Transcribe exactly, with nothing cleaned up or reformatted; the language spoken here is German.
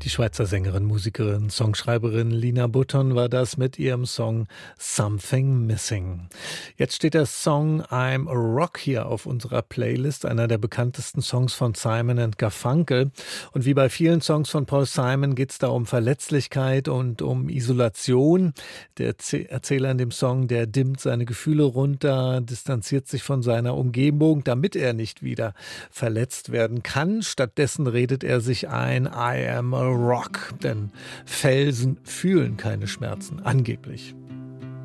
Die Schweizer Sängerin, Musikerin, Songschreiberin Lina Button war das mit ihrem Song Something Missing. Jetzt steht der Song I'm a Rock hier auf unserer Playlist, einer der bekanntesten Songs von Simon and Garfunkel. Und wie bei vielen Songs von Paul Simon geht es da um Verletzlichkeit und um Isolation. Der Erzähler in dem Song, der dimmt seine Gefühle runter, distanziert sich von seiner Umgebung, damit er nicht wieder verletzt werden kann. Stattdessen redet er sich ein, I am a Rock, denn Felsen fühlen keine Schmerzen, angeblich.